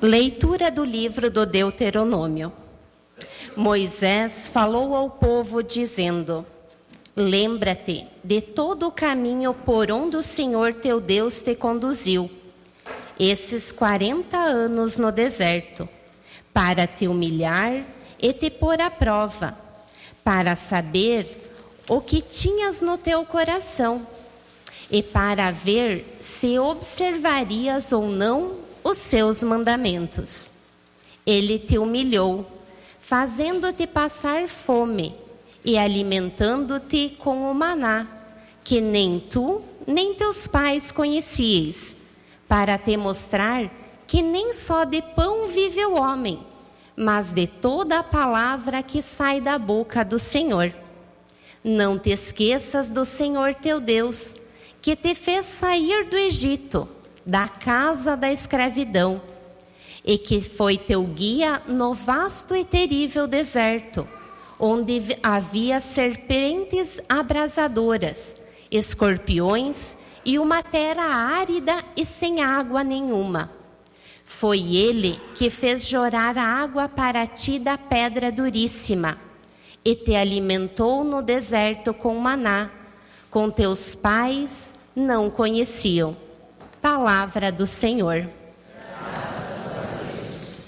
Leitura do livro do Deuteronômio. Moisés falou ao povo dizendo: lembra-te de todo o caminho por onde o Senhor teu Deus te conduziu, esses 40 anos no deserto, para te humilhar e te pôr à prova, para saber o que tinhas no teu coração, e para ver se observarias ou não os seus mandamentos. Ele te humilhou, fazendo-te passar fome e alimentando-te com o maná, que nem tu nem teus pais conhecieis, para te mostrar que nem só de pão vive o homem, mas de toda a palavra que sai da boca do Senhor. Não te esqueças do Senhor teu Deus, que te fez sair do Egito, da casa da escravidão, e que foi teu guia no vasto e terrível deserto, onde havia serpentes abrasadoras, escorpiões e uma terra árida e sem água nenhuma. Foi ele que fez jorrar a água para ti da pedra duríssima, e te alimentou no deserto com maná, com teus pais não conheciam. Palavra do Senhor. Graças a Deus.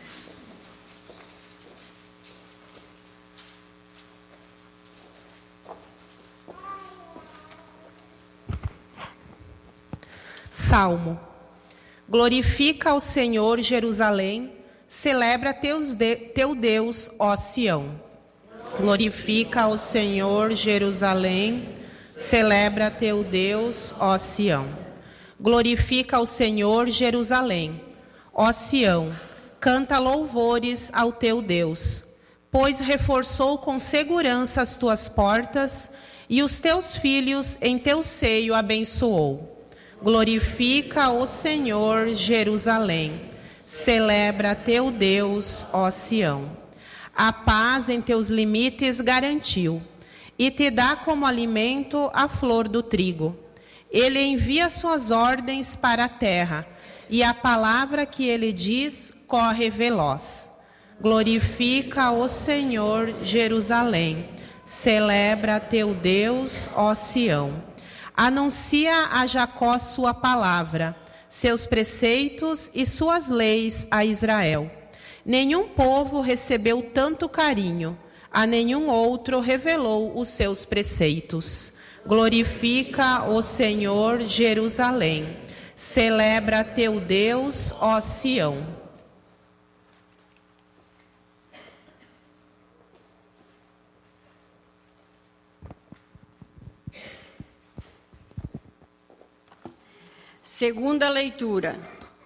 Salmo. Glorifica ao Senhor, Jerusalém, celebra teu Deus, ó Sião. Glorifica ao Senhor, Jerusalém, celebra teu Deus, ó Sião. Glorifica ao Senhor, Jerusalém. Ó Sião, canta louvores ao teu Deus, pois reforçou com segurança as tuas portas e os teus filhos em teu seio abençoou. Glorifica o Senhor, Jerusalém. Celebra teu Deus, ó Sião. A paz em teus limites garantiu, e te dá como alimento a flor do trigo. Ele envia suas ordens para a terra, e a palavra que ele diz corre veloz. Glorifica o Senhor, Jerusalém. Celebra teu Deus, ó Sião. Anuncia a Jacó sua palavra, seus preceitos e suas leis a Israel. Nenhum povo recebeu tanto carinho, a nenhum outro revelou os seus preceitos. Glorifica o Senhor, Jerusalém. Celebra teu Deus, ó Sião. Segunda leitura.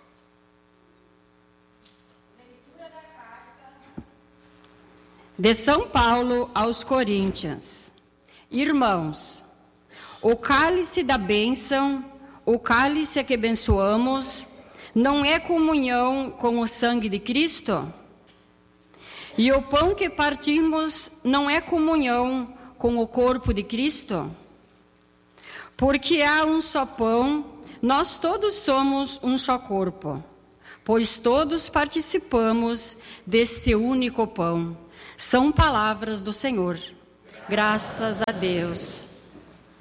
Leitura da carta de São Paulo aos Coríntios. Irmãos, o cálice da bênção, o cálice que abençoamos, não é comunhão com o sangue de Cristo? E o pão que partimos não é comunhão com o corpo de Cristo? Porque há um só pão, nós todos somos um só corpo, pois todos participamos deste único pão. São palavras do Senhor. Graças a Deus.